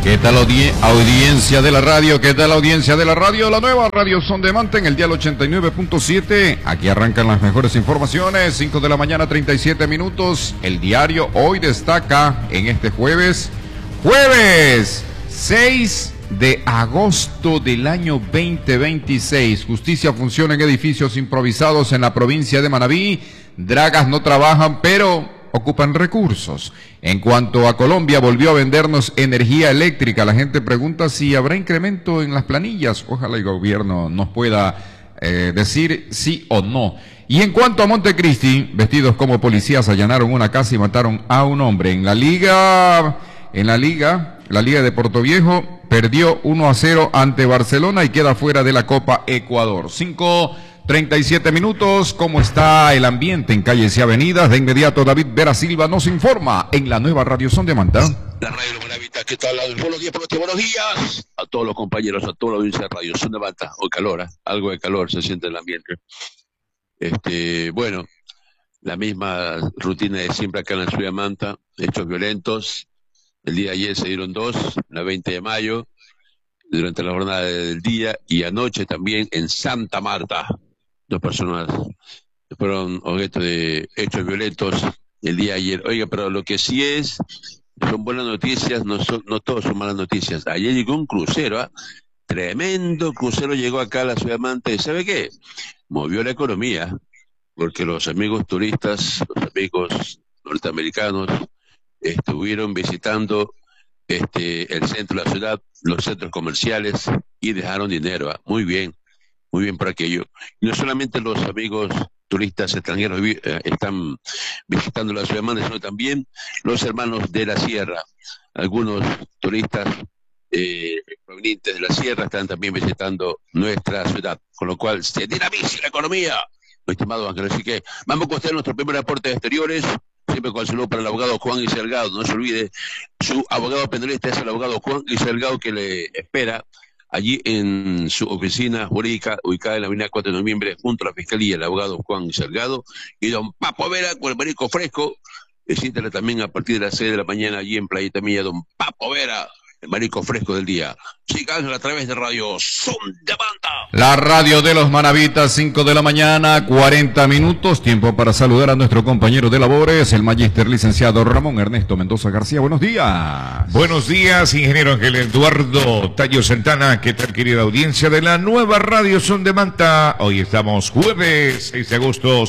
¿Qué tal audiencia de la radio? ¿Qué tal audiencia de la radio? La nueva Radio Son de Manta en el dial 89.7. Aquí arrancan las mejores informaciones. 5 de la mañana, 37 minutos. El diario hoy destaca en este jueves 6 de agosto del año 2026. Justicia funciona en edificios improvisados en la provincia de Manabí. Dragas no trabajan, pero ocupan recursos. En cuanto a Colombia, volvió a vendernos energía eléctrica. La gente pregunta si habrá incremento en las planillas. Ojalá el gobierno nos pueda decir sí o no. Y en cuanto a Montecristi, vestidos como policías allanaron una casa y mataron a un hombre. La Liga de Portoviejo perdió 1-0 ante Barcelona y queda fuera de la Copa Ecuador. 5:37 minutos. ¿Cómo está el ambiente en calles y avenidas? De inmediato David Vera Silva nos informa en la nueva Radio Son de Manta. La radio de Maravita, ¿qué tal? Buenos días a todos los compañeros, a toda la audiencia de Radio Son de Manta. Hoy calor, algo de calor se siente en el ambiente. Bueno, la misma rutina de siempre acá en la ciudad de Manta, hechos violentos. El día de ayer se dieron 2, la 20 de mayo, durante la jornada del día, y anoche también en Santa Marta. 2 personas fueron objeto de hechos violentos el día de ayer. Oiga, pero lo que sí son buenas noticias, no todos son malas noticias. Ayer llegó un crucero, tremendo crucero llegó acá a la ciudad de Manta, y ¿sabe qué? Movió la economía, porque los amigos turistas, los amigos norteamericanos, estuvieron visitando el centro de la ciudad, los centros comerciales, y dejaron dinero. Muy bien por aquello. Y no solamente los amigos turistas extranjeros están visitando la ciudad de Manta, sino también los hermanos de la sierra. Algunos turistas provenientes de la sierra están también visitando nuestra ciudad, con lo cual se dinamiza la economía, mi estimado Ángel. Así que vamos a hacer nuestro primer aporte de exteriores, siempre con saludo para el abogado Juan Guy Salgado. No se olvide, su abogado penalista es el abogado Juan Guy Salgado, que le espera allí en su oficina jurídica, ubicada en la avenida 4 de noviembre, junto a la Fiscalía, el abogado Juan Guy Salgado. Y don Papo Vera, con el marisco fresco, visítale también a partir de las 6 de la mañana allí en Playita Milla, don Papo Vera, el marisco fresco del día. Sigan a través de Radio Son de Manta. La radio de los manavitas, 5 de la mañana, 40 minutos. Tiempo para saludar a nuestro compañero de labores, el magíster licenciado Ramón Ernesto Mendoza García. Buenos días. Buenos días, ingeniero Ángel Eduardo Tallo Santana. ¿Qué tal, querida audiencia de la nueva Radio Son de Manta? Hoy estamos jueves 6 de agosto,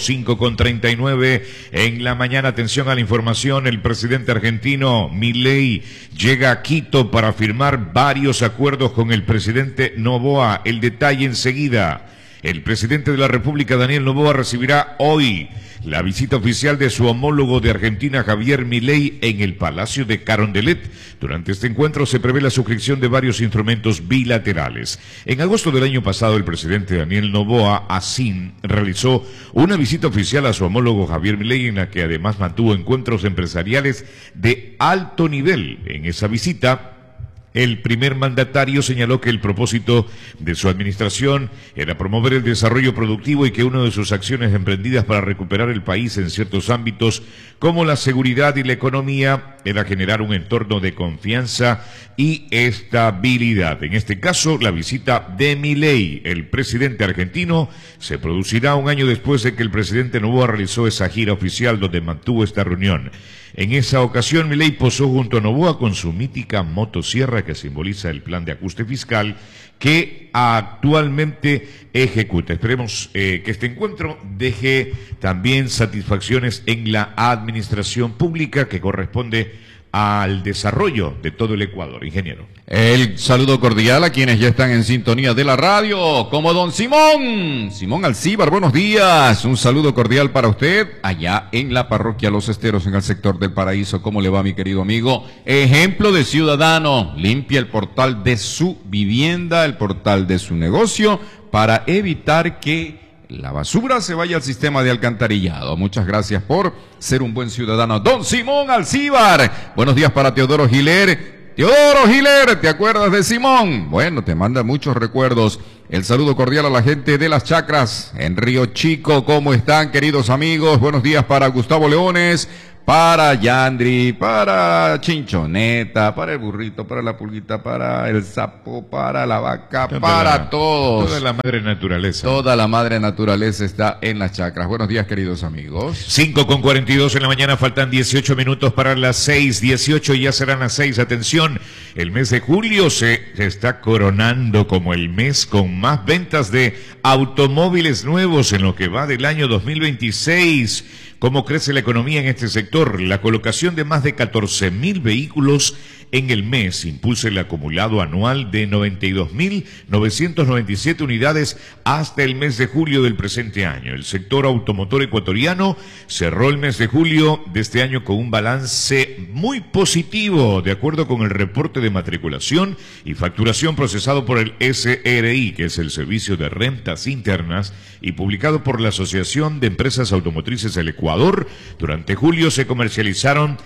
5:39 en la mañana. Atención a la información. El presidente argentino Milei llega a Quito para firmar varios acuerdos con el presidente Noboa. El detalle enseguida. El presidente de la República, Daniel Noboa, recibirá hoy la visita oficial de su homólogo de Argentina, Javier Milei, en el Palacio de Carondelet. Durante este encuentro se prevé la suscripción de varios instrumentos bilaterales. En agosto del año pasado, el presidente Daniel Noboa Asín realizó una visita oficial a su homólogo Javier Milei, en la que además mantuvo encuentros empresariales de alto nivel. En esa visita, el primer mandatario señaló que el propósito de su administración era promover el desarrollo productivo y que una de sus acciones emprendidas para recuperar el país en ciertos ámbitos como la seguridad y la economía era generar un entorno de confianza y estabilidad. En este caso, la visita de Milei, el presidente argentino, se producirá un año después de que el presidente Noboa realizó esa gira oficial donde mantuvo esta reunión. En esa ocasión, Milei posó junto a Noboa con su mítica motosierra que simboliza el plan de ajuste fiscal que actualmente ejecuta. Esperemos que este encuentro deje también satisfacciones en la administración pública que corresponde al desarrollo de todo el Ecuador, ingeniero. El saludo cordial a quienes ya están en sintonía de la radio, como don Simón Alcíbar, buenos días. Un saludo cordial para usted allá en la parroquia Los Esteros, en el sector del Paraíso. ¿Cómo le va, mi querido amigo? Ejemplo de ciudadano, limpia el portal de su vivienda, el portal de su negocio, para evitar que la basura se vaya al sistema de alcantarillado. Muchas gracias por ser un buen ciudadano, don Simón Alcíbar. Buenos días para Teodoro Giler. Teodoro Giler, ¿te acuerdas de Simón? Bueno, te manda muchos recuerdos. El saludo cordial a la gente de las chacras en Río Chico. ¿Cómo están, queridos amigos? Buenos días para Gustavo Leones, para Yandri, para Chinchoneta, para el burrito, para la pulguita, para el sapo, para la vaca, para todos. Toda la madre naturaleza. Toda la madre naturaleza está en las chacras. Buenos días, queridos amigos. 5:42 en la mañana, faltan 18 minutos para las 6, 18 y ya serán las 6. Atención, el mes de julio se está coronando como el mes con más ventas de automóviles nuevos en lo que va del año 2026. ¿Cómo crece la economía en este sector? La colocación de más de 14.000 vehículos en el mes impulsa el acumulado anual de 92.997 unidades hasta el mes de julio del presente año. El sector automotor ecuatoriano cerró el mes de julio de este año con un balance muy positivo, de acuerdo con el reporte de matriculación y facturación procesado por el SRI, que es el Servicio de Rentas Internas, y publicado por la Asociación de Empresas Automotrices del Ecuador. Durante julio se comercializaron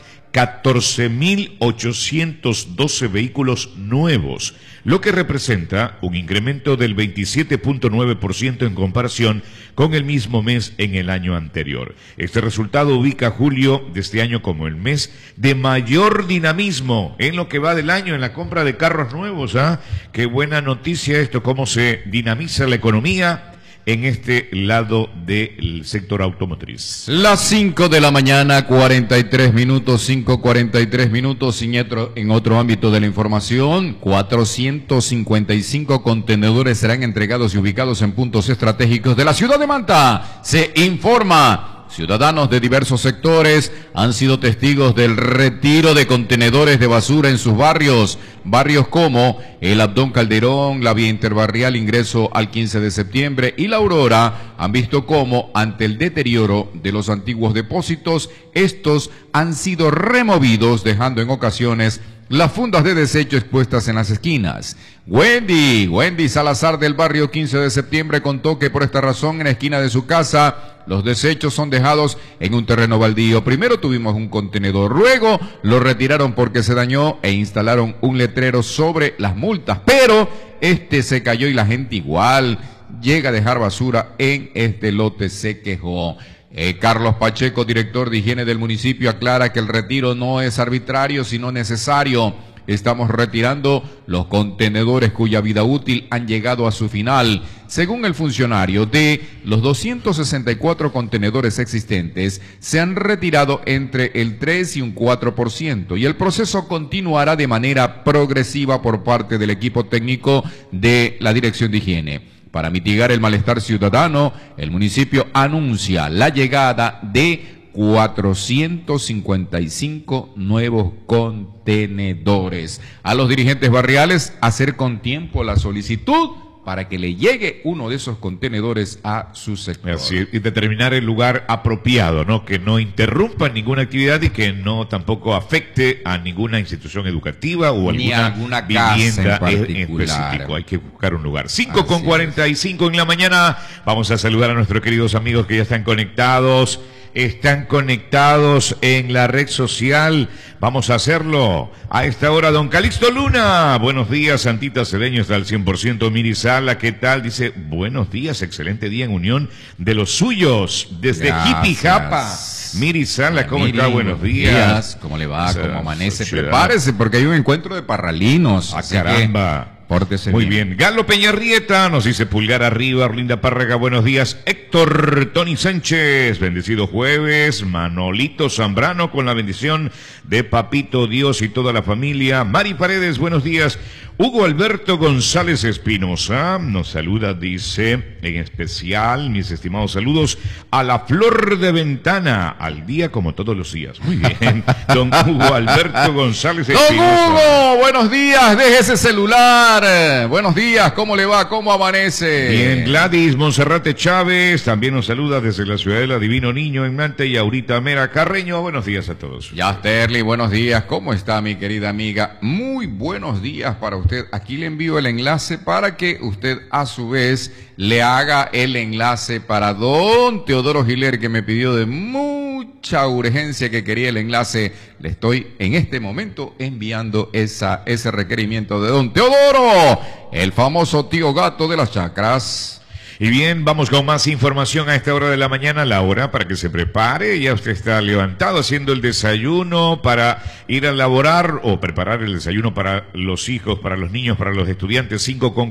14.812 vehículos nuevos, lo que representa un incremento del 27.9% en comparación con el mismo mes en el año anterior. Este resultado ubica a julio de este año como el mes de mayor dinamismo en lo que va del año en la compra de carros nuevos. Qué buena noticia esto, cómo se dinamiza la economía en este lado del sector automotriz. Las 5 de la mañana, 43 minutos, 5:43 minutos. En otro ámbito de la información, 455 contenedores serán entregados y ubicados en puntos estratégicos de la ciudad de Manta. Se informa. Ciudadanos de diversos sectores han sido testigos del retiro de contenedores de basura en sus barrios. Barrios como el Abdón Calderón, la vía interbarrial ingreso al 15 de septiembre y la Aurora han visto cómo, ante el deterioro de los antiguos depósitos, estos han sido removidos, dejando en ocasiones las fundas de desecho expuestas en las esquinas. Wendy Salazar del barrio 15 de septiembre contó que por esta razón en la esquina de su casa los desechos son dejados en un terreno baldío. Primero tuvimos un contenedor, luego lo retiraron porque se dañó e instalaron un letrero sobre las multas, pero este se cayó y la gente igual llega a dejar basura en este lote, se quejó. Carlos Pacheco, director de higiene del municipio, aclara que el retiro no es arbitrario, sino necesario. Estamos retirando los contenedores cuya vida útil han llegado a su final. Según el funcionario, de los 264 contenedores existentes, se han retirado entre el 3 y un 4%, y el proceso continuará de manera progresiva por parte del equipo técnico de la Dirección de Higiene. Para mitigar el malestar ciudadano, el municipio anuncia la llegada de 455 nuevos contenedores. A los dirigentes barriales hacer con tiempo la solicitud para que le llegue uno de esos contenedores a su sector. Así, y determinar el lugar apropiado, ¿no? Que no interrumpa ninguna actividad y que no tampoco afecte a ninguna institución educativa o alguna vivienda en específico. Hay que buscar un lugar. 5:45 en la mañana. Vamos a saludar a nuestros queridos amigos que ya están conectados. Están conectados en la red social. Vamos a hacerlo a esta hora. Don Calixto Luna, buenos días. Santita Cedeño está al 100%. Miri Sala, ¿qué tal? Dice, buenos días, excelente día en unión de los suyos desde Jipijapa. Miri Sala, ¿cómo está? Buenos días. ¿Cómo le va? ¿Cómo amanece? Prepárese porque hay un encuentro de parralinos. Caramba. Muy bien. Galo Peñarrieta nos dice pulgar arriba. Orlinda Párraga, buenos días. Héctor Tony Sánchez, bendecido jueves. Manolito Zambrano con la bendición de Papito Dios y toda la familia. Mari Paredes, buenos días. Hugo Alberto González Espinosa nos saluda, dice, en especial, mis estimados saludos, a la flor de ventana, al día como todos los días. Muy bien, don Hugo Alberto González Espinosa. Don Hugo, buenos días, deje ese celular. Buenos días, ¿cómo le va? ¿Cómo amanece? Bien, Gladys Monserrate Chávez también nos saluda desde la Ciudadela Divino Niño en Manta, y Aurita Mera Carreño. Buenos días a todos. Ya, Sterling, buenos días. ¿Cómo está, mi querida amiga? Muy buenos días para usted. Aquí le envío el enlace para que usted a su vez le haga el enlace para don Teodoro Giler, que me pidió de mucha urgencia que quería el enlace. Le estoy en este momento enviando ese requerimiento de don Teodoro, el famoso tío gato de las chacras. Y bien, vamos con más información a esta hora de la mañana, la hora para que se prepare. Ya usted está levantado haciendo el desayuno para ir a elaborar o preparar el desayuno para los hijos, para los niños, para los estudiantes.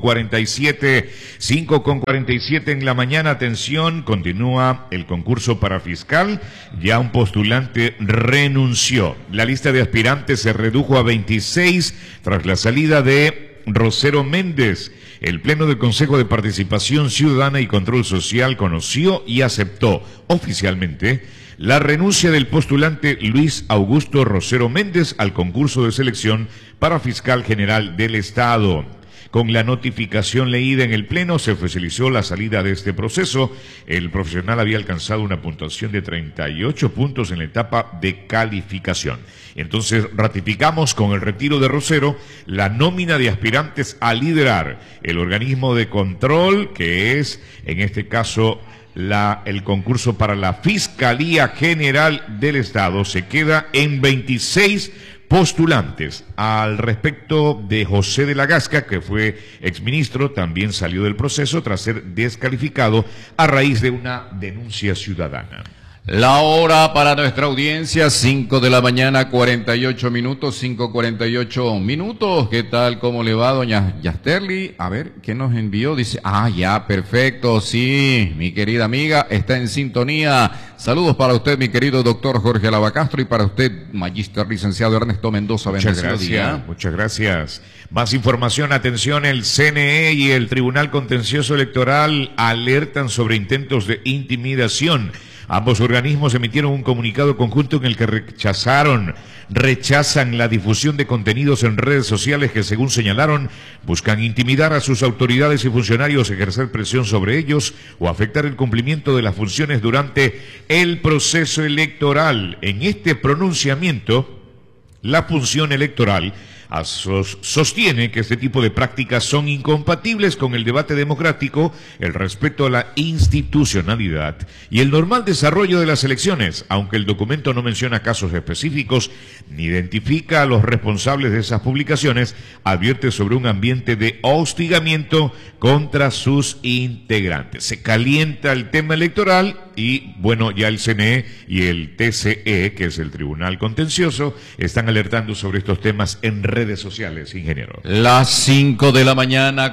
5:47 en la mañana. Atención, continúa el concurso para fiscal. Ya un postulante renunció. La lista de aspirantes se redujo a 26 tras la salida de Rosero Méndez. El Pleno del Consejo de Participación Ciudadana y Control Social conoció y aceptó oficialmente la renuncia del postulante Luis Augusto Rosero Méndez al concurso de selección para fiscal general del Estado. Con la notificación leída en el Pleno se oficializó la salida de este proceso. El profesional había alcanzado una puntuación de 38 puntos en la etapa de calificación. Entonces ratificamos con el retiro de Rosero la nómina de aspirantes a liderar el organismo de control, que es en este caso el concurso para la Fiscalía General del Estado. Se queda en 26 postulantes. Al respecto de José de la Gasca, que fue exministro, también salió del proceso tras ser descalificado a raíz de una denuncia ciudadana. La hora para nuestra audiencia, 5 de la mañana, 48 minutos, 5:48 minutos. ¿Qué tal? ¿Cómo le va, doña Yasterly? A ver, ¿qué nos envió? Dice, ya, perfecto, sí, mi querida amiga, está en sintonía. Saludos para usted, mi querido doctor Jorge Alaba Castro, y para usted, magíster licenciado Ernesto Mendoza. Muchas gracias, muchas gracias. Más información, atención, el CNE y el Tribunal Contencioso Electoral alertan sobre intentos de intimidación. Ambos organismos emitieron un comunicado conjunto en el que rechazan la difusión de contenidos en redes sociales que, según señalaron, buscan intimidar a sus autoridades y funcionarios, ejercer presión sobre ellos o afectar el cumplimiento de las funciones durante el proceso electoral. En este pronunciamiento, la función electoral sostiene que este tipo de prácticas son incompatibles con el debate democrático, el respeto a la institucionalidad y el normal desarrollo de las elecciones, aunque el documento no menciona casos específicos ni identifica a los responsables de esas publicaciones. Advierte sobre un ambiente de hostigamiento contra sus integrantes. Se calienta el tema electoral y, bueno, ya el CNE y el TCE, que es el Tribunal Contencioso, están alertando sobre estos temas en redes sociales, ingeniero. Las 5 de la mañana,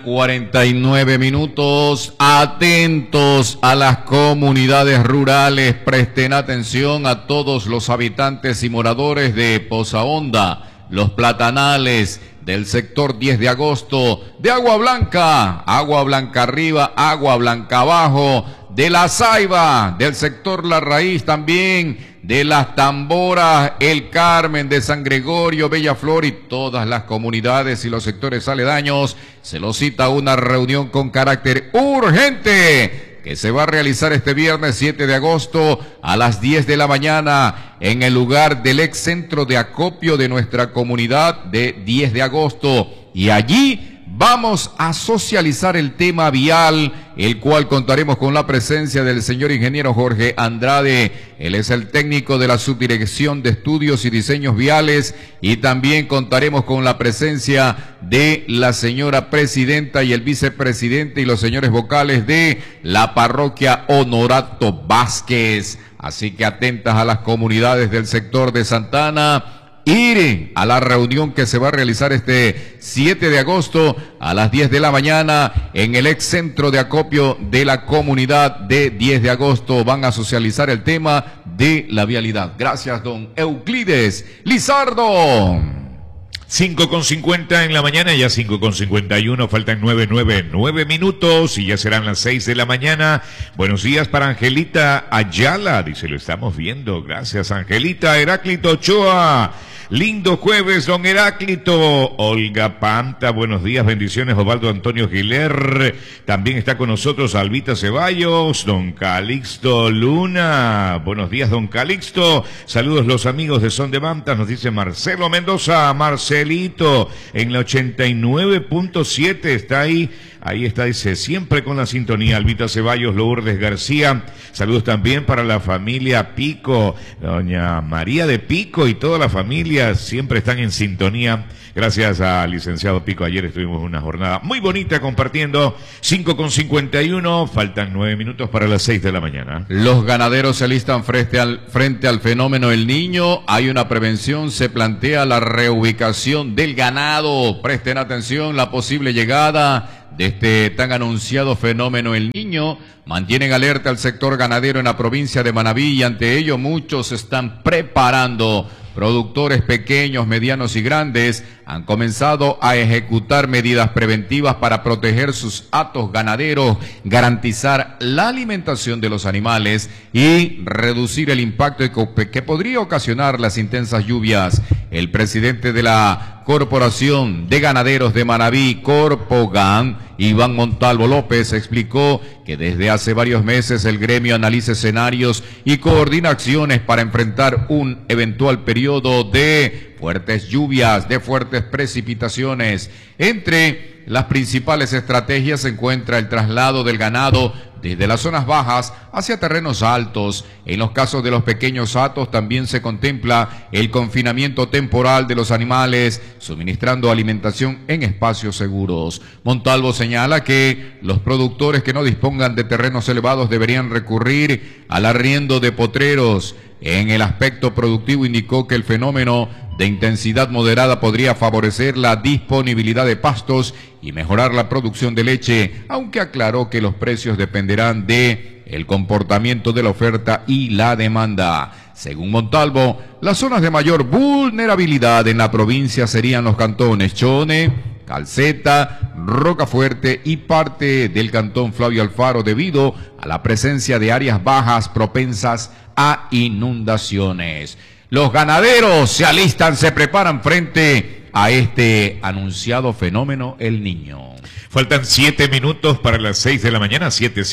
49 minutos. Atentos a las comunidades rurales. Presten atención a todos los habitantes y moradores de Poza Honda, Los Platanales, del sector 10 de agosto, de Agua Blanca arriba, Agua Blanca abajo, de La Ceiba, del sector La Raíz también, de Las Tamboras, El Carmen, de San Gregorio, Bellaflor y todas las comunidades y los sectores aledaños. Se los cita una reunión con carácter urgente que se va a realizar este viernes 7 de agosto a las 10 de la mañana en el lugar del ex centro de acopio de nuestra comunidad de 10 de agosto. Y allí vamos a socializar el tema vial, el cual contaremos con la presencia del señor ingeniero Jorge Andrade. Él es el técnico de la Subdirección de Estudios y Diseños Viales, y también contaremos con la presencia de la señora presidenta y el vicepresidente y los señores vocales de la parroquia Honorato Vázquez. Así que atentas a las comunidades del sector de Santana. Ir a la reunión que se va a realizar este 7 de agosto a las 10 de la mañana en el ex centro de acopio de la comunidad de 10 de agosto. Van a socializar el tema de la vialidad. Gracias, don Euclides Lizardo. 5:50 en la mañana, ya 5:51, faltan 9 minutos y ya serán las 6 de la mañana. Buenos días para Angelita Ayala, dice, lo estamos viendo, gracias Angelita. Heráclito Ochoa, lindo jueves, don Heráclito. Olga Panta, buenos días, bendiciones. Osvaldo Antonio Giler, también está con nosotros Albita Ceballos, don Calixto Luna, buenos días don Calixto. Saludos los amigos de Son de Manta, nos dice Marcelo Mendoza. Marcelito en la 89.7 está ahí Ahí está, dice, siempre con la sintonía. Albita Ceballos, Lourdes García. Saludos también para la familia Pico, doña María de Pico y toda la familia siempre están en sintonía. Gracias al licenciado Pico. Ayer estuvimos una jornada muy bonita compartiendo. 5:51, faltan 9 minutos para las 6 de la mañana. Los ganaderos se alistan frente al fenómeno El Niño. Hay una prevención, se plantea la reubicación del ganado. Presten atención, la posible llegada de este tan anunciado fenómeno El Niño. Mantienen alerta al sector ganadero en la provincia de Manabí y ante ello muchos se están preparando. Productores pequeños, medianos y grandes han comenzado a ejecutar medidas preventivas para proteger sus hatos ganaderos, garantizar la alimentación de los animales y reducir el impacto que podría ocasionar las intensas lluvias. El presidente de la Corporación de Ganaderos de Manabí, Corpogan, Iván Montalvo López, explicó que desde hace varios meses el gremio analiza escenarios y coordina acciones para enfrentar un eventual periodo de fuertes lluvias, de fuertes precipitaciones. Entre las principales estrategias se encuentra el traslado del ganado desde las zonas bajas hacia terrenos altos. En los casos de los pequeños hatos también se contempla el confinamiento temporal de los animales, suministrando alimentación en espacios seguros. Montalvo señala que los productores que no dispongan de terrenos elevados deberían recurrir al arriendo de potreros. En el aspecto productivo indicó que el fenómeno de intensidad moderada podría favorecer la disponibilidad de pastos y mejorar la producción de leche, aunque aclaró que los precios dependerán de el comportamiento de la oferta y la demanda. Según Montalvo, las zonas de mayor vulnerabilidad en la provincia serían los cantones Chone, Calceta, Rocafuerte y parte del cantón Flavio Alfaro debido a la presencia de áreas bajas propensas a inundaciones. Los ganaderos se alistan, se preparan frente a este anunciado fenómeno El Niño. Faltan 7 minutos para las 6 de la mañana,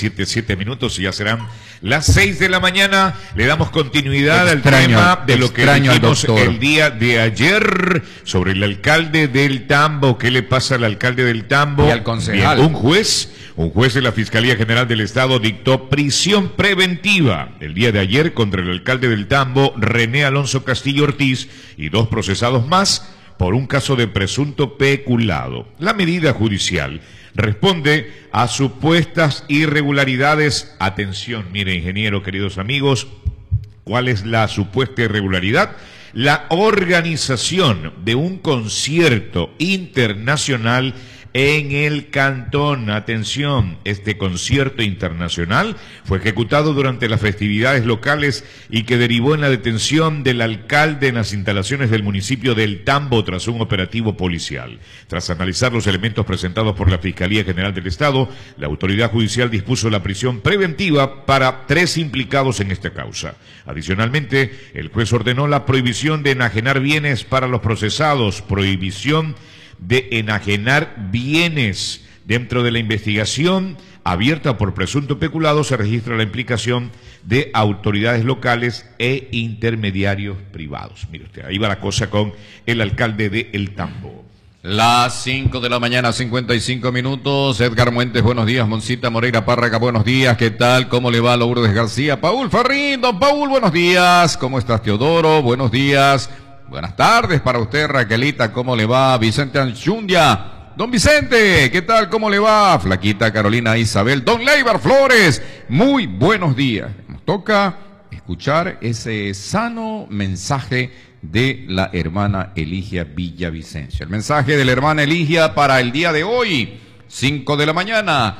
7 minutos y ya serán las 6 de la mañana. Le damos continuidad al tema de lo que dijimos el día de ayer sobre el alcalde del Tambo. ¿Qué le pasa al alcalde del Tambo? Y al concejal. Bien, un juez de la Fiscalía General del Estado dictó prisión preventiva el día de ayer contra el alcalde del Tambo, René Alonso Castillo Ortiz, y 2 procesados más por un caso de presunto peculado. La medida judicial responde a supuestas irregularidades. Atención, mire, ingeniero, queridos amigos, ¿cuál es la supuesta irregularidad? La organización de un concierto internacional en el cantón. Atención, este concierto internacional fue ejecutado durante las festividades locales y que derivó en la detención del alcalde en las instalaciones del municipio del Tambo tras un operativo policial. Tras analizar los elementos presentados por la Fiscalía General del Estado, la autoridad judicial dispuso la prisión preventiva para 3 implicados en esta causa. Adicionalmente, el juez ordenó la prohibición de enajenar bienes para los procesados, prohibición de enajenar bienes. Dentro de la investigación abierta por presunto peculado se registra la implicación de autoridades locales e intermediarios privados. Mire usted, ahí va la cosa con el alcalde de El Tambo. Las 5 de la mañana, 55 minutos. Edgar Muentes, buenos días. Moncita Moreira Párraga, buenos días. ¿Qué tal? ¿Cómo le va? Lourdes García. Paul Farrín, don Paul, buenos días. ¿Cómo estás, Teodoro? Buenos días. Buenas tardes para usted, Raquelita, ¿cómo le va? Vicente Anchundia, don Vicente, ¿qué tal? ¿Cómo le va? Flaquita Carolina Isabel, don Leibar Flores, muy buenos días. Nos toca escuchar ese sano mensaje de la hermana Eligia Villavicencio. El mensaje de la hermana Eligia para el día de hoy, 5 de la mañana,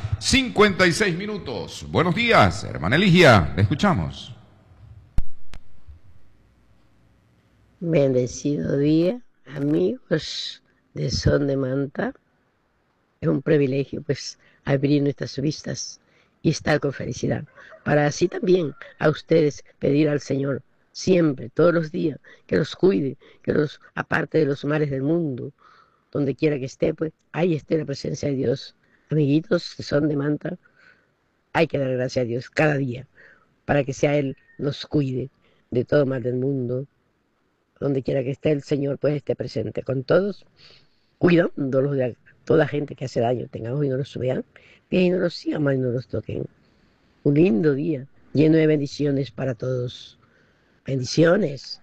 56 minutos. Buenos días, hermana Eligia, le escuchamos. Bendecido día, amigos de Son de Manta. Es un privilegio, pues, abrir nuestras vistas y estar con felicidad. Para así también a ustedes pedir al Señor siempre, todos los días, que los cuide, que los aparte de los males del mundo. Donde quiera que esté, pues, ahí esté la presencia de Dios. Amiguitos de Son de Manta, hay que dar gracias a Dios cada día, para que sea Él nos cuide de todo mal del mundo. Donde quiera que esté el Señor, pues esté presente con todos, cuidándolos toda gente que hace daño, tengamos y no los vean, bien y no los sigan, mal y no los toquen. Un lindo día, lleno de bendiciones para todos. Bendiciones.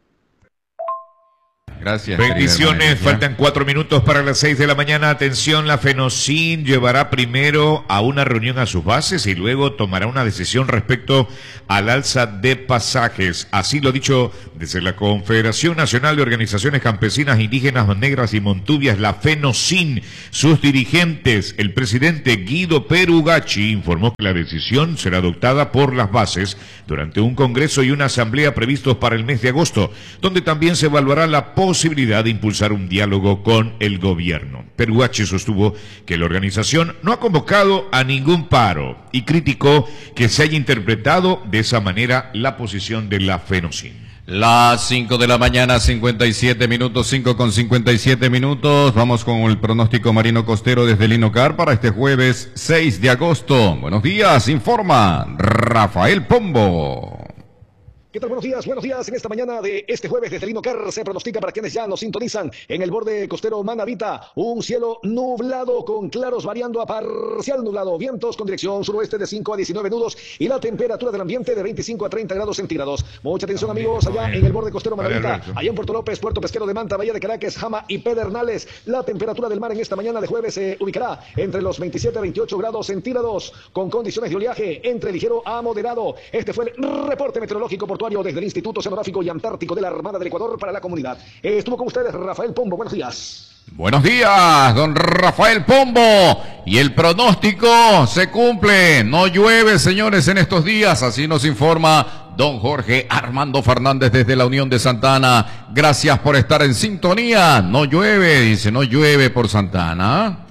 Gracias. Bendiciones, faltan 4 minutos para las 6 de la mañana. Atención, la FENOCIN llevará primero a una reunión a sus bases y luego tomará una decisión respecto al alza de pasajes. Así lo ha dicho desde la Confederación Nacional de Organizaciones Campesinas Indígenas Negras y Montubias, la FENOCIN. Sus dirigentes, el presidente Guido Perugachi, informó que la decisión será adoptada por las bases durante un congreso y una asamblea previstos para el mes de agosto, donde también se evaluará la posibilidad de impulsar un diálogo con el gobierno. Perugachi sostuvo que la organización no ha convocado a ningún paro y criticó que se haya interpretado de esa manera la posición de la FENOCIN. Las 5 de la mañana, 57 minutos, 5 con 57 minutos. Vamos con el pronóstico marino costero desde el INOCAR para este jueves 6 de agosto. Buenos días, informa Rafael Pombo. ¿Qué tal? Buenos días. En esta mañana de este jueves desde el INOCAR se pronostica para quienes ya nos sintonizan en el borde costero Manabita un cielo nublado con claros variando a parcial nublado, vientos con dirección suroeste de 5 a 19 nudos y la temperatura del ambiente de 25 a 30 grados centígrados. Mucha atención amigos allá en el borde costero Manabita, allá en Puerto López, Puerto Pesquero de Manta, Bahía de Caracas, Jama y Pedernales. La temperatura del mar en esta mañana de jueves se ubicará entre los 27 a 28 grados centígrados con condiciones de oleaje entre ligero a moderado. Este fue el reporte meteorológico portuario desde el Instituto Oceanográfico y Antártico de la Armada del Ecuador para la comunidad. Estuvo con ustedes Rafael Pombo. Buenos días. Buenos días, don Rafael Pombo. Y el pronóstico se cumple. No llueve, señores, en estos días. Así nos informa don Jorge Armando Fernández desde la Unión de Santa Ana. Gracias por estar en sintonía. No llueve, dice, no llueve por Santa Ana.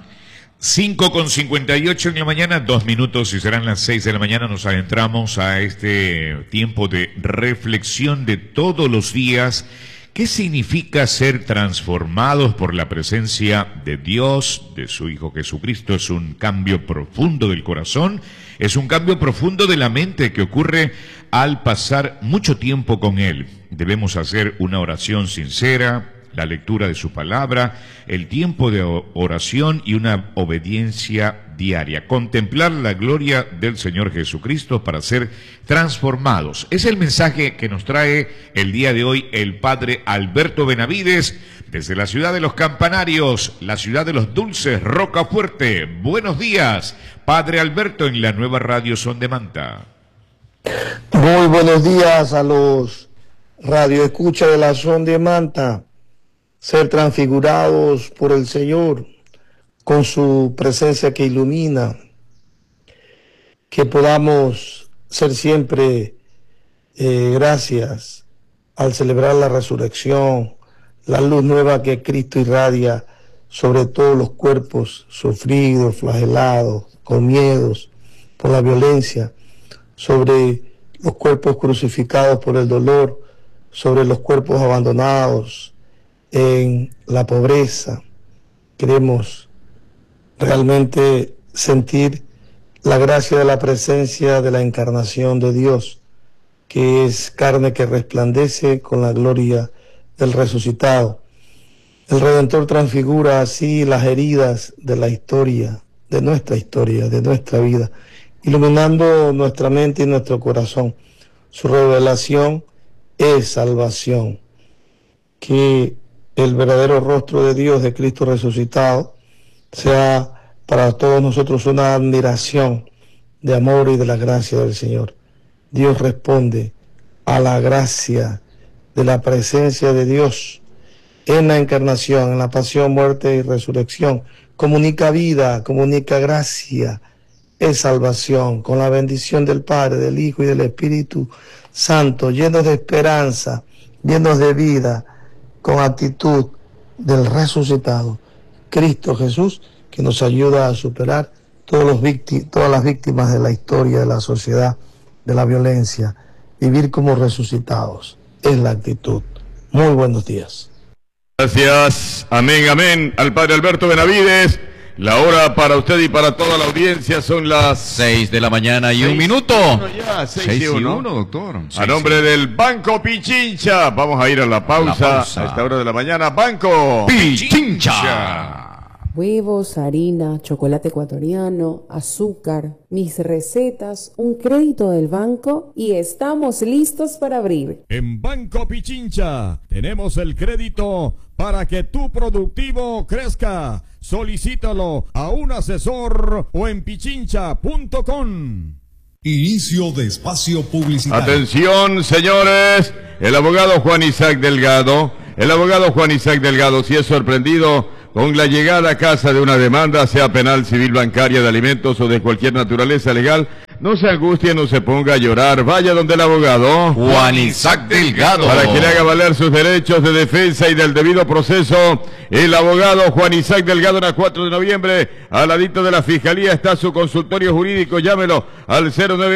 5 con 58 en la mañana, 2 minutos y serán las 6 de la mañana. Nos adentramos a este tiempo de reflexión de todos los días. ¿Qué significa ser transformados por la presencia de Dios, de su Hijo Jesucristo? Es un cambio profundo del corazón, es un cambio profundo de la mente que ocurre al pasar mucho tiempo con Él. Debemos hacer una oración sincera, la lectura de su palabra, el tiempo de oración y una obediencia diaria. Contemplar la gloria del Señor Jesucristo para ser transformados. Es el mensaje que nos trae el día de hoy el Padre Alberto Benavides desde la ciudad de los Campanarios, la ciudad de los Dulces, Rocafuerte. Buenos días, Padre Alberto, en la nueva radio Son de Manta. Muy buenos días a los radioescuchas de la Son de Manta. Ser transfigurados por el Señor con su presencia que ilumina, que podamos ser siempre gracias al celebrar la resurrección, la luz nueva que Cristo irradia sobre todos los cuerpos sufridos, flagelados, con miedos por la violencia, sobre los cuerpos crucificados por el dolor, sobre los cuerpos abandonados en la pobreza. Queremos realmente sentir la gracia de la presencia de la encarnación de Dios, que es carne que resplandece con la gloria del resucitado. El Redentor transfigura así las heridas de la historia, de nuestra vida, iluminando nuestra mente y nuestro corazón. Su revelación es salvación. Que el verdadero rostro de Dios, de Cristo resucitado, sea para todos nosotros una admiración de amor y de la gracia del Señor. Dios responde a la gracia de la presencia de Dios en la encarnación, en la pasión, muerte y resurrección. Comunica vida, comunica gracia, es salvación, con la bendición del Padre, del Hijo y del Espíritu Santo, llenos de esperanza, llenos de vida, con actitud del resucitado Cristo Jesús, que nos ayuda a superar todas las víctimas de la historia, de la sociedad, de la violencia. Vivir como resucitados es la actitud. Muy buenos días. Gracias, amén, al Padre Alberto Benavides. La hora para usted y para toda la audiencia son las 6 de la mañana y 1 minuto. 6 y 1, doctor. A nombre del Banco Pichincha, vamos a ir a la pausa a esta hora de la mañana. Banco Pichincha. Huevos, harina, chocolate ecuatoriano, azúcar, mis recetas, un crédito del banco y estamos listos para abrir. En Banco Pichincha tenemos el crédito para que tu productivo crezca. Solicítalo a un asesor o en pichincha.com. Inicio de espacio publicitario. Atención, señores, el abogado Juan Isaac Delgado, sí es sorprendido con la llegada a casa de una demanda, sea penal, civil, bancaria, de alimentos o de cualquier naturaleza legal. No se angustie, no se ponga a llorar. Vaya donde el abogado Juan Isaac Delgado, para que le haga valer sus derechos de defensa y del debido proceso. El abogado Juan Isaac Delgado, en la 4 de noviembre, al ladito de la Fiscalía, está su consultorio jurídico. Llámelo al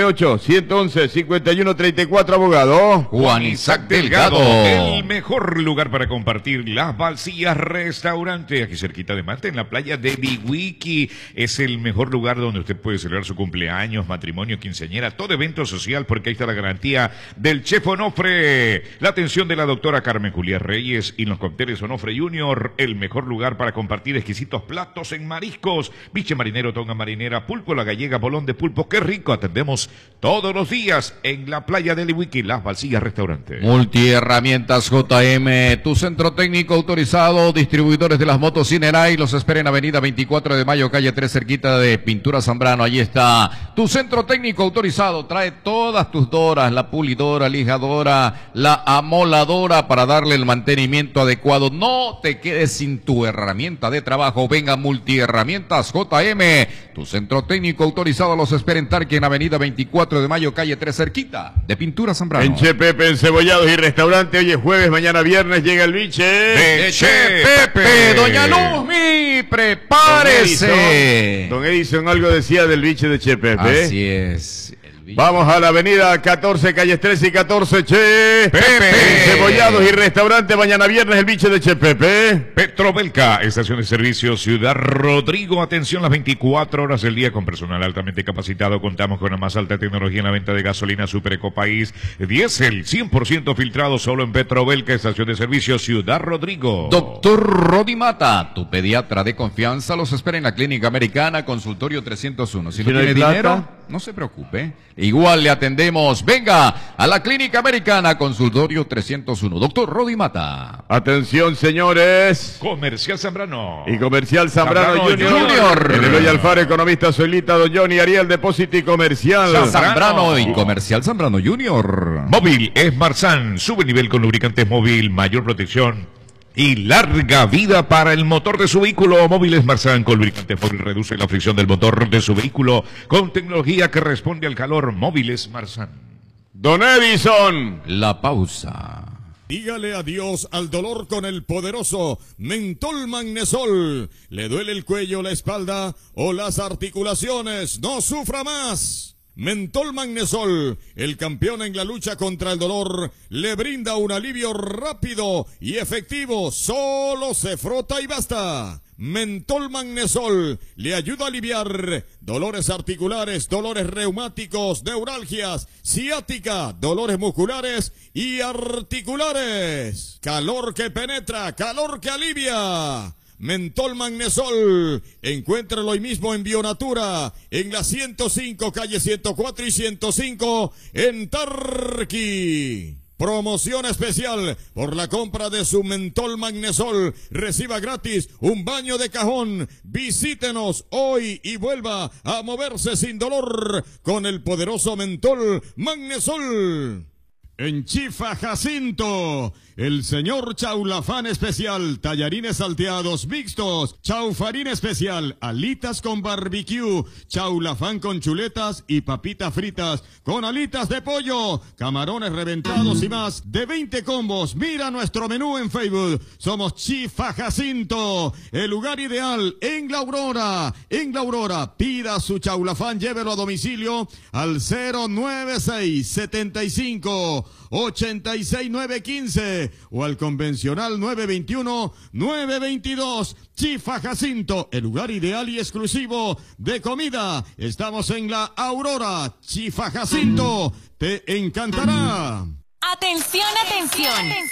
098-111-5134, abogado Juan Isaac Delgado. El mejor lugar para compartir, Las Balsillas Restaurante, aquí cerquita de Manta, en la playa de Biwiki. Es el mejor lugar donde usted puede celebrar su cumpleaños, matrimonio, quinceañera, todo evento social, porque ahí está la garantía del chef Onofre, la atención de la doctora Carmen Julián Reyes y los cócteles Onofre Junior, el mejor lugar para compartir exquisitos platos en mariscos, biche marinero, tonga marinera, pulpo la gallega, bolón de pulpo, qué rico. Atendemos todos los días en la playa de Biwiki, Las Balsillas Restaurante. Multiherramientas JM, tu centro técnico autorizado, distribuidores de las motos Cineray, los espera en Avenida 24 de Mayo, calle 3, cerquita de Pintura Zambrano. Allí está tu centro técnico autorizado, trae todas tus doras, la pulidora, lijadora, la amoladora para darle el mantenimiento adecuado. No te quedes sin tu herramienta de trabajo. Venga, Multiherramientas JM, tu centro técnico autorizado, los espera en Tarqui, en Avenida 24 de Mayo, calle 3, cerquita de Pintura Zambrano. En Che Pepe, Encebollados y Restaurante, hoy es jueves, mañana viernes llega el biche de Che Pepe. Doña Luzmi, prepárese. Don Edison algo decía del biche de Che Pepe. Así es. Vamos a la avenida 14, calles 13 y 14, Che Pepe. Encebollados y Restaurante, mañana viernes el biche de Che Pepe. Petrobelca, estación de servicio Ciudad Rodrigo, atención las 24 horas del día con personal altamente capacitado. Contamos con la más alta tecnología en la venta de gasolina Super Ecopaís, diésel 100% filtrado, solo en Petrobelca, estación de servicio Ciudad Rodrigo. Doctor Rodi Mata, tu pediatra de confianza, los espera en la Clínica Americana, consultorio 301. Si no tiene dinero, no se preocupe, igual le atendemos. Venga a la Clínica Americana, consultorio 301. Doctor Rodi Mata. Atención, señores. Comercial Zambrano. Y Comercial Zambrano Junior. En el Hoy Alfaro, economista Solita, don Johnny Ariel, Depósito y Comercial Zambrano y Comercial Zambrano Junior. Móvil es Marsan, sube nivel con lubricantes móvil, mayor protección y larga vida para el motor de su vehículo. Móviles Marsan con lubricante móvil reduce la fricción del motor de su vehículo con tecnología que responde al calor. Móviles Marsan. Don Edison. La pausa. Dígale adiós al dolor con el poderoso Mentol Magnesol. ¿Le duele el cuello, la espalda o las articulaciones? ¡No sufra más! Mentol Magnesol, el campeón en la lucha contra el dolor, le brinda un alivio rápido y efectivo. Solo se frota y basta. Mentol Magnesol le ayuda a aliviar dolores articulares, dolores reumáticos, neuralgias, ciática, dolores musculares y articulares. Calor que penetra, calor que alivia. Mentol Magnesol, encuéntralo hoy mismo en Bionatura, en la 105, calle 104 y 105, en Tarqui. Promoción especial, por la compra de su Mentol Magnesol, reciba gratis un baño de cajón. Visítenos hoy y vuelva a moverse sin dolor con el poderoso Mentol Magnesol. En Chifa Jacinto, el señor Chaulafán especial, tallarines salteados mixtos, chaufarín especial, alitas con barbecue, chaulafán con chuletas y papitas fritas con alitas de pollo, camarones reventados y más, de 20 combos. Mira nuestro menú en Facebook. Somos Chifa Jacinto, el lugar ideal en La Aurora. En La Aurora, pida su chaulafán, llévelo a domicilio al 096-75-86915 o al convencional 921-922. Chifa Jacinto, el lugar ideal y exclusivo de comida. Estamos en La Aurora. Chifa Jacinto, te encantará. Atención, atención.